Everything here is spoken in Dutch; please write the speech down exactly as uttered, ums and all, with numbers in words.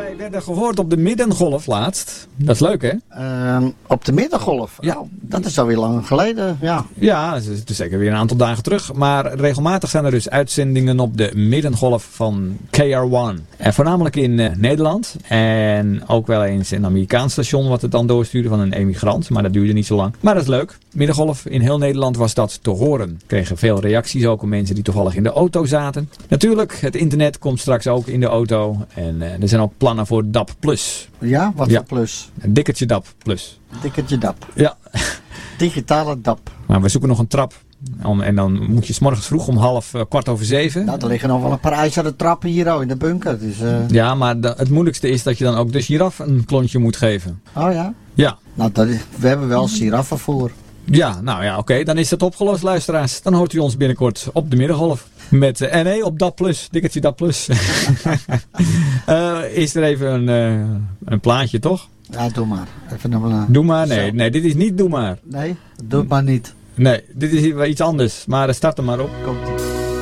Wij werden gehoord op de middengolf laatst. Dat is leuk, hè? Uh, op de middengolf? Ja. Oh, dat is alweer lang geleden, ja. Ja, het is zeker weer een aantal dagen terug. Maar regelmatig zijn er dus uitzendingen op de middengolf van K R één. En voornamelijk in uh, Nederland. En ook wel eens een Amerikaans station wat het dan doorstuurde van een emigrant. Maar dat duurde niet zo lang. Maar dat is leuk. Middengolf in heel Nederland was dat te horen. We kregen veel reacties ook op mensen die toevallig in de auto zaten. Natuurlijk, het internet komt straks ook in de auto. En uh, er zijn ook plannen voor D A B plus. Ja, wat Ja. voor plus? Een dikkertje D A B plus. Dikkertje D A B. Ja. Digitale D A B. Maar we zoeken nog een trap. Om, en dan moet je 's morgens vroeg om half uh, kwart over zeven. Nou, er liggen nog wel een paar ijzeren trappen hier al in de bunker. Dus, uh... Ja, maar de, het moeilijkste is dat je dan ook de giraf een klontje moet geven. Oh ja? Ja. Nou, dat is, we hebben wel giraffenvoer. Ja, nou ja, oké. Okay. Dan is dat opgelost, luisteraars. Dan hoort u ons binnenkort op de middengolf. Met, uh, en nee, op D A B plus. Dikkertje D A B plus. uh, is er even een, uh, een plaatje, toch? Ja, doe maar. Even een, uh, Doe maar? Nee, nee, dit is niet doe maar. Nee, doe het maar niet. Nee, dit is iets anders. Maar start er maar op. Komt